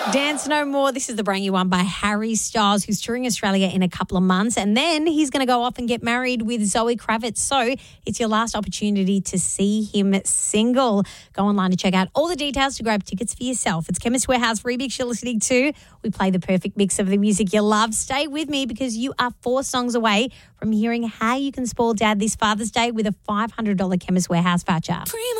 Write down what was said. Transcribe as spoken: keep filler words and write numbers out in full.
Dance No More. This is the brand new one by Harry Styles, who's touring Australia in a couple of months. And then he's going to go off and get married with Zoe Kravitz. So it's your last opportunity to see him single. Go online to check out all the details to grab tickets for yourself. It's Chemist Warehouse Remix you're listening to. We play the perfect mix of the music you love. Stay with me because you are four songs away from hearing how you can spoil Dad this Father's Day with a five hundred dollars Chemist Warehouse voucher.